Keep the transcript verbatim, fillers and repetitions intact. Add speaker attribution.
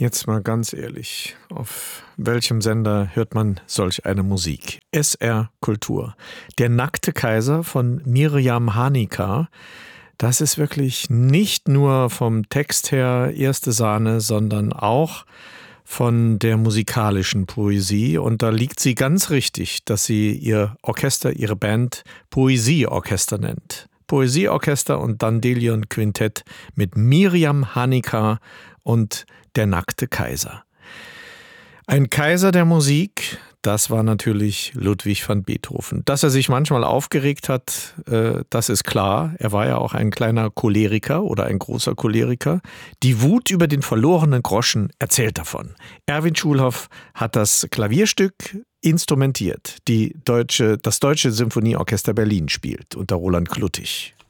Speaker 1: Jetzt mal ganz ehrlich, auf welchem Sender hört man solch eine Musik? S R Kultur. Der nackte Kaiser von Miriam Hanikar. Das ist wirklich nicht nur vom Text her erste Sahne, sondern auch von der musikalischen Poesie. Und da liegt sie ganz richtig, dass sie ihr Orchester, ihre Band Poesieorchester nennt. Poesieorchester und Dandelion Quintett mit Miriam Hanikar und der nackte Kaiser. Ein Kaiser der Musik, das war natürlich Ludwig van Beethoven. Dass er sich manchmal aufgeregt hat, äh, das ist klar. Er war ja auch ein kleiner Choleriker oder ein großer Choleriker. Die Wut über den verlorenen Groschen erzählt davon. Erwin Schulhoff hat das Klavierstück instrumentiert, die deutsche, das Deutsche Symphonieorchester Berlin spielt unter Roland Kluttig.